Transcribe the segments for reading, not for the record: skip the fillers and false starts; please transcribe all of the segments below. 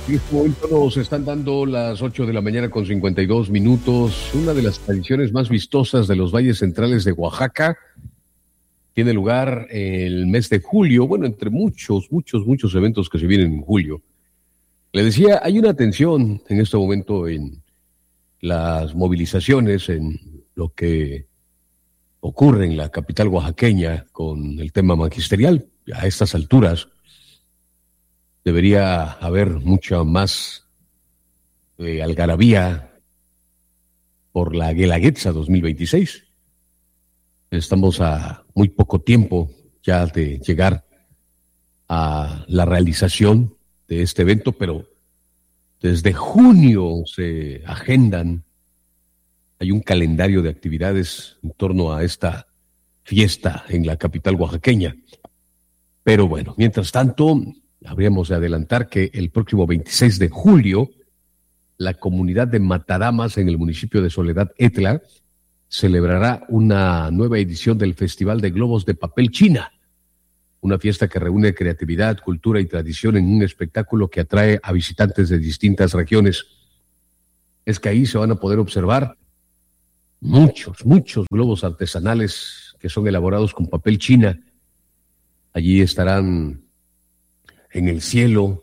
En este momento nos están dando las 8 de la mañana con 52 minutos. Una de las tradiciones más vistosas de los valles centrales de Oaxaca tiene lugar el mes de julio, bueno, entre muchos eventos que se vienen en julio. Le decía, hay una tensión en este momento en las movilizaciones, en lo que ocurre en la capital oaxaqueña con el tema magisterial. A estas alturas debería haber mucha más algarabía por la Guelaguetza 2026. Estamos a muy poco tiempo ya de llegar a la realización de este evento, pero desde junio se agendan, hay un calendario de actividades en torno a esta fiesta en la capital oaxaqueña. Pero bueno, mientras tanto, habríamos de adelantar que el próximo 26 de julio, la comunidad de Matadamas en el municipio de Soledad Etla celebrará una nueva edición del Festival de Globos de Papel China, una fiesta que reúne creatividad, cultura y tradición en un espectáculo que atrae a visitantes de distintas regiones. Es que ahí se van a poder observar muchos globos artesanales que son elaborados con papel china. Allí estarán en el cielo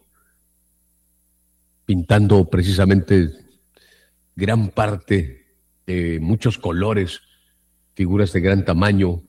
pintando precisamente gran parte de muchos colores, figuras de gran tamaño.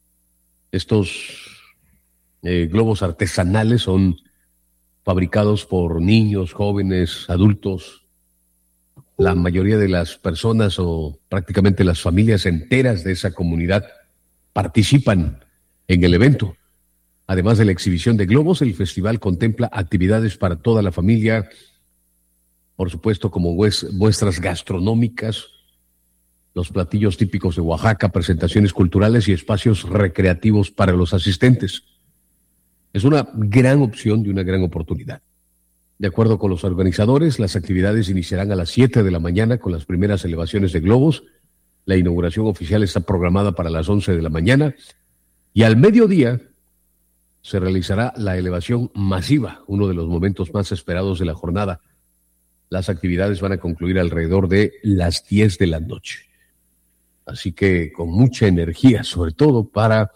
Estos globos artesanales son fabricados por niños, jóvenes, adultos. La mayoría de las personas o prácticamente las familias enteras de esa comunidad participan en el evento. Además de la exhibición de globos, el festival contempla actividades para toda la familia, por supuesto como muestras gastronómicas, los platillos típicos de Oaxaca, presentaciones culturales y espacios recreativos para los asistentes. Es una gran opción y una gran oportunidad. De acuerdo con los organizadores, las actividades iniciarán a las 7 de la mañana con las primeras elevaciones de globos. La inauguración oficial está programada para las 11 de la mañana y al mediodía se realizará la elevación masiva, uno de los momentos más esperados de la jornada. Las actividades van a concluir alrededor de las 10 de la noche. Así que con mucha energía, sobre todo para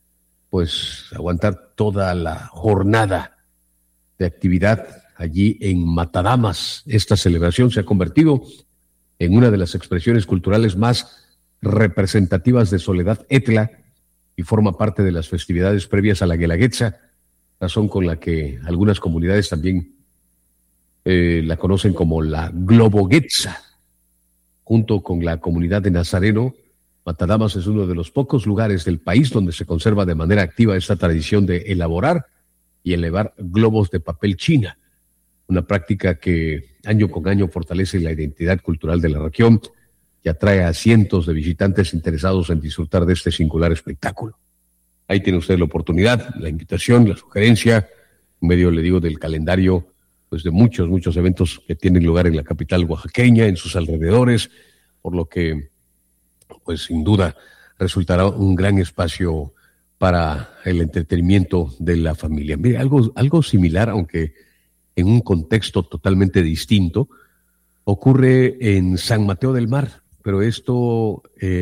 aguantar toda la jornada de actividad allí en Matadamas. Esta celebración se ha convertido en una de las expresiones culturales más representativas de Soledad Etla y forma parte de las festividades previas a la Guelaguetza, razón con la que algunas comunidades también la conocen como la Globoguetza. Junto con la comunidad de Nazareno, Matadamas es uno de los pocos lugares del país donde se conserva de manera activa esta tradición de elaborar y elevar globos de papel china, una práctica que año con año fortalece la identidad cultural de la región y atrae a cientos de visitantes interesados en disfrutar de este singular espectáculo. Ahí tiene usted la oportunidad, la invitación, la sugerencia, en medio, le digo, del calendario de muchos eventos que tienen lugar en la capital oaxaqueña, en sus alrededores, por lo que sin duda resultará un gran espacio para el entretenimiento de la familia. Mire, algo similar, aunque en un contexto totalmente distinto, ocurre en San Mateo del Mar, pero esto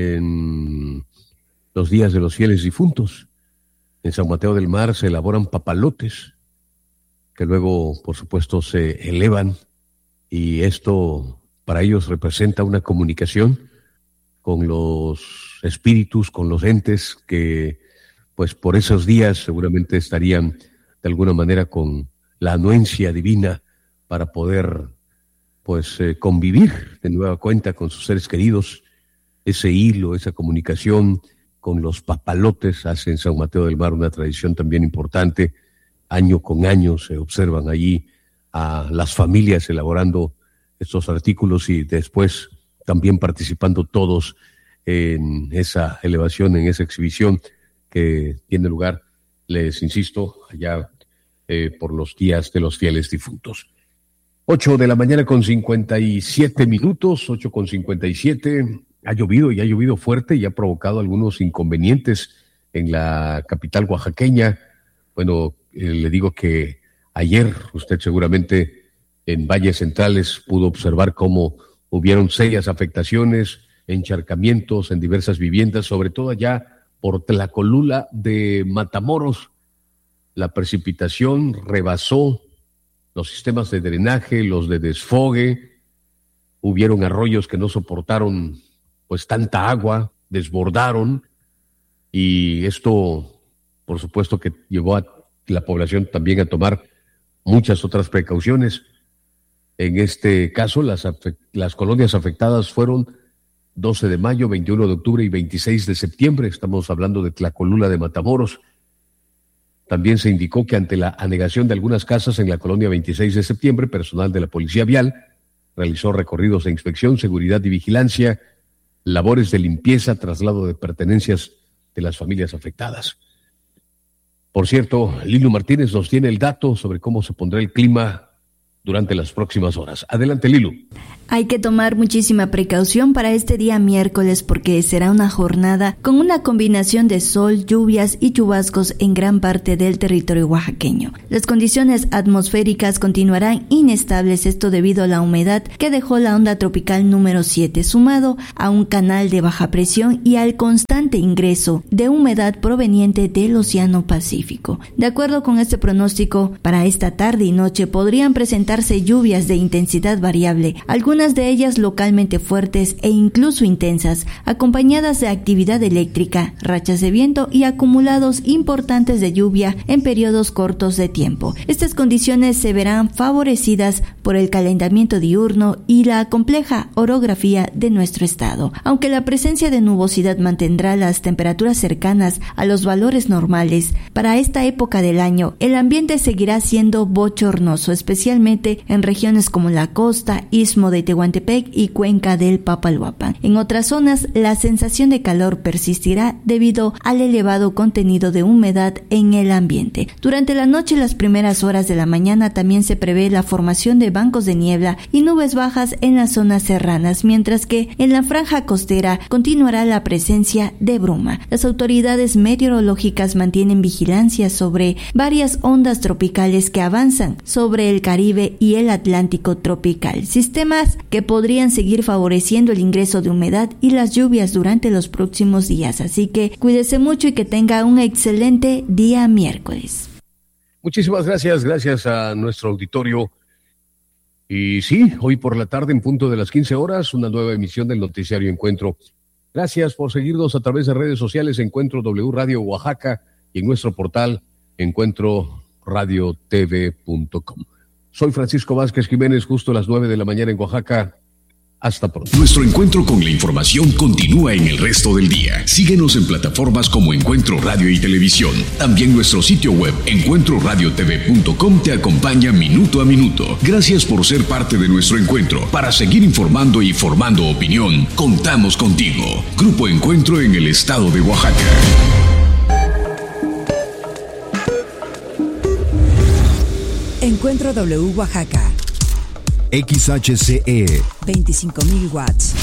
en los días de los fieles difuntos. En San Mateo del Mar se elaboran papalotes, que luego, por supuesto, se elevan, y esto para ellos representa una comunicación con los espíritus, con los entes que, por esos días seguramente estarían de alguna manera con la anuencia divina para poder, convivir de nueva cuenta con sus seres queridos. Ese hilo, esa comunicación con los papalotes hace en San Mateo del Mar una tradición también importante. Año con año se observan allí a las familias elaborando estos artículos y después también participando todos en esa elevación, en esa exhibición que tiene lugar, les insisto, allá por los días de los fieles difuntos. 8 de la mañana con 57 minutos, 8:57. Ha llovido y ha llovido fuerte y ha provocado algunos inconvenientes en la capital oaxaqueña. Bueno, le digo que ayer usted seguramente en valles centrales pudo observar cómo hubieron serias afectaciones, encharcamientos en diversas viviendas, sobre todo allá por Tlacolula de Matamoros. La precipitación rebasó los sistemas de drenaje, los de desfogue. Hubieron arroyos que no soportaron pues tanta agua, desbordaron, y esto por supuesto que llevó a la población también a tomar muchas otras precauciones. En este caso, las colonias afectadas fueron 12 de mayo, 21 de octubre y 26 de septiembre. Estamos hablando de Tlacolula de Matamoros. También se indicó que ante la anegación de algunas casas en la colonia 26 de septiembre, personal de la Policía Vial realizó recorridos de inspección, seguridad y vigilancia, labores de limpieza, traslado de pertenencias de las familias afectadas. Por cierto, Lilu Martínez nos tiene el dato sobre cómo se pondrá el clima durante las próximas horas. Adelante, Lilu. Hay que tomar muchísima precaución para este día miércoles porque será una jornada con una combinación de sol, lluvias y chubascos en gran parte del territorio oaxaqueño. Las condiciones atmosféricas continuarán inestables, esto debido a la humedad que dejó la onda tropical número 7, sumado a un canal de baja presión y al constante ingreso de humedad proveniente del Océano Pacífico. De acuerdo con este pronóstico, para esta tarde y noche podrían presentarse lluvias de intensidad variable, algunas de ellas localmente fuertes e incluso intensas, acompañadas de actividad eléctrica, rachas de viento y acumulados importantes de lluvia en periodos cortos de tiempo. Estas condiciones se verán favorecidas por el calentamiento diurno y la compleja orografía de nuestro estado. Aunque la presencia de nubosidad mantendrá las temperaturas cercanas a los valores normales, para esta época del año el ambiente seguirá siendo bochornoso, especialmente en regiones como la costa, istmo de Tehuantepec y cuenca del Papaloapan. En otras zonas, la sensación de calor persistirá debido al elevado contenido de humedad en el ambiente. Durante la noche y las primeras horas de la mañana también se prevé la formación de bancos de niebla y nubes bajas en las zonas serranas, mientras que en la franja costera continuará la presencia de bruma. Las autoridades meteorológicas mantienen vigilancia sobre varias ondas tropicales que avanzan sobre el Caribe y el Atlántico tropical, sistemas que podrían seguir favoreciendo el ingreso de humedad y las lluvias durante los próximos días. Así que cuídese mucho y que tenga un excelente día miércoles. Muchísimas gracias a nuestro auditorio. Y sí, hoy por la tarde en punto de las 15 horas, una nueva emisión del Noticiario Encuentro. Gracias por seguirnos a través de redes sociales, Encuentro W Radio Oaxaca, y en nuestro portal encuentroradiotv.com. Soy Francisco Vázquez Jiménez, justo a las 9 de la mañana en Oaxaca. Hasta pronto. Nuestro encuentro con la información continúa en el resto del día. Síguenos en plataformas como Encuentro Radio y Televisión. También nuestro sitio web, encuentroradiotv.com, te acompaña minuto a minuto. Gracias por ser parte de nuestro encuentro. Para seguir informando y formando opinión, contamos contigo. Grupo Encuentro en el estado de Oaxaca. Encuentro W Oaxaca. XHCE 25,000 watts.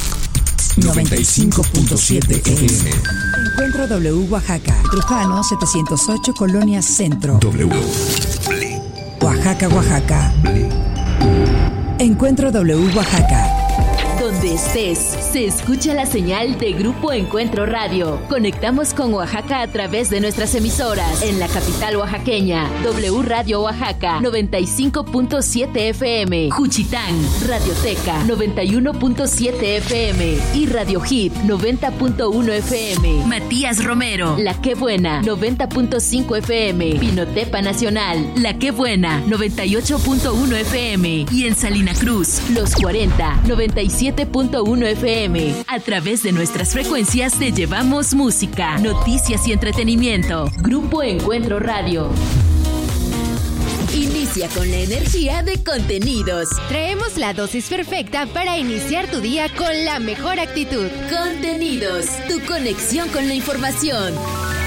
95.7 FM. Encuentro W Oaxaca. Trujano 708, Colonia Centro. W. Oaxaca, Oaxaca. Encuentro W Oaxaca. Donde estés, se escucha la señal de Grupo Encuentro Radio. Conectamos con Oaxaca a través de nuestras emisoras. En la capital oaxaqueña, W Radio Oaxaca, 95.7 FM. Juchitán, Radioteca, 91.7 FM. Y Radio Hit, 90.1 FM. Matías Romero, La Qué Buena, 90.5 FM. Pinotepa Nacional, La Qué Buena, 98.1 FM. Y en Salina Cruz, Los 40, 97.1 FM. A través de nuestras frecuencias te llevamos música, noticias y entretenimiento. Grupo Encuentro Radio. Inicia con la energía de contenidos. Traemos la dosis perfecta para iniciar tu día con la mejor actitud. Contenidos, tu conexión con la información.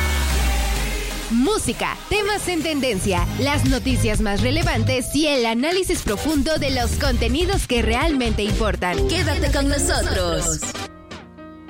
Música, temas en tendencia, las noticias más relevantes y el análisis profundo de los contenidos que realmente importan. Quédate con nosotros.